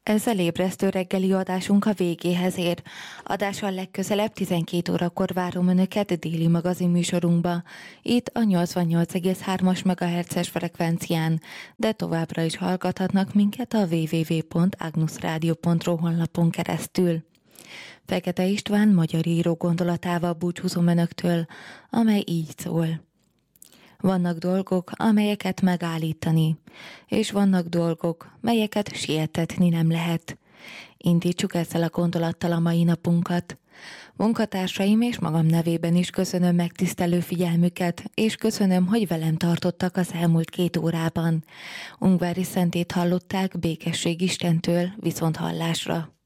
Ezzel ébresztő reggeli adásunk a végéhez ér. Adással legközelebb 12 órakor várom Önöket déli magazin műsorunkba. Itt a 88,3-as MHz-es frekvencián, de továbbra is hallgathatnak minket a www.agnusradio.ru honlapon keresztül. Fekete István magyar író gondolatával búcsúzom Önöktől, amely így szól. Vannak dolgok, amelyeket megállítani, és vannak dolgok, melyeket sietetni nem lehet. Indítsuk ezzel a gondolattal a mai napunkat. Munkatársaim és magam nevében is köszönöm megtisztelő figyelmüket, és köszönöm, hogy velem tartottak az elmúlt 2 órában. Ungvári Szentét hallották, békesség Istentől, viszont hallásra.